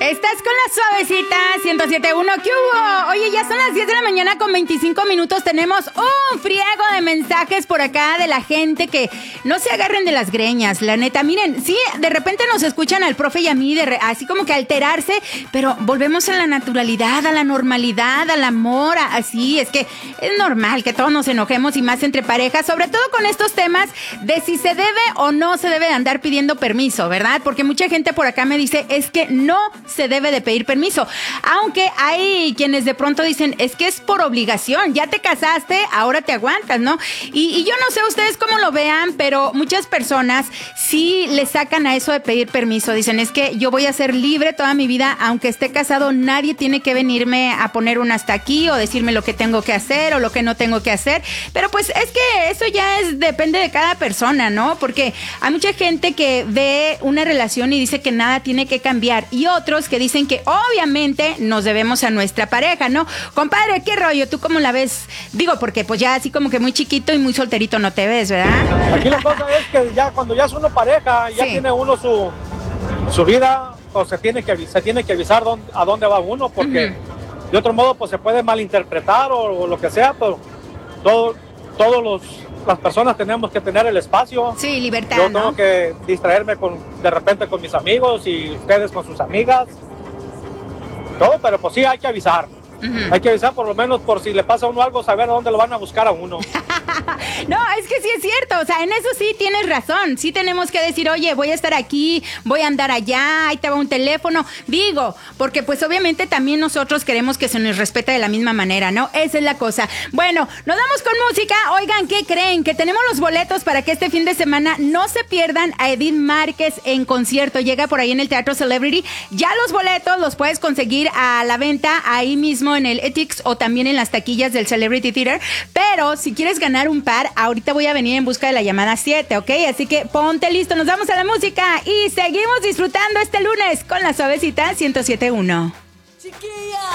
Estás con la suavecita 107.1. ¿Qué hubo? Oye, ya son las 10 de la mañana con 25 minutos. Tenemos un friego de mensajes por acá de la gente que no se agarren de las greñas, la neta. Miren, sí, de repente nos escuchan al profe y a mí así como que alterarse, pero volvemos a la naturalidad, a la normalidad, al amor, así. Es que es normal que todos nos enojemos y más entre parejas, sobre todo con estos temas de si se debe o no se debe de andar pidiendo permiso, ¿verdad? Porque mucha gente por acá me dice, es que no se debe de pedir permiso, aunque hay quienes de pronto dicen, es que es por obligación, ya te casaste, ahora te aguantas, ¿no? Y yo no sé ustedes cómo lo vean, pero muchas personas sí le sacan a eso de pedir permiso, dicen, es que yo voy a ser libre toda mi vida, aunque esté casado, nadie tiene que venirme a poner un hasta aquí o decirme lo que tengo que hacer o lo que no tengo que hacer, pero pues es que eso ya depende de cada persona, ¿no? Porque hay mucha gente que ve una relación y dice que nada tiene que cambiar, y otros que dicen que obviamente nos debemos a nuestra pareja, ¿no? Compadre, ¿qué rollo? ¿Tú cómo la ves? Digo, porque pues ya así como que muy chiquito y muy solterito no te ves, ¿verdad? Aquí la cosa es que ya cuando ya es uno pareja, ya tiene uno su vida, o se tiene que avisar a dónde va uno, porque de otro modo pues se puede malinterpretar o lo que sea, pero las personas tenemos que tener el espacio. Sí, libertad, Yo ¿no? tengo que distraerme de repente con mis amigos y ustedes con sus amigas. Todo, pero pues sí hay que avisar. Hay que avisar por lo menos por si le pasa a uno algo, saber a dónde lo van a buscar a uno. No, es que sí es cierto, o sea, en eso sí tienes razón, sí tenemos que decir, oye, voy a estar aquí, voy a andar allá, ahí te va un teléfono, digo, porque pues obviamente también nosotros queremos que se nos respete de la misma manera, ¿no? Esa es la cosa. Bueno, nos vamos con música. Oigan, ¿qué creen? Que tenemos los boletos para que este fin de semana no se pierdan a Edith Márquez en concierto, llega por ahí en el Teatro Celebrity, ya los boletos los puedes conseguir a la venta ahí mismo en el Etix o también en las taquillas del Celebrity Theater, pero si quieres ganar un par, ahorita voy a venir en busca de la llamada 7, ¿ok? Así que ponte listo, nos vamos a la música y seguimos disfrutando este lunes con la suavecita 107.1. Chiquilla,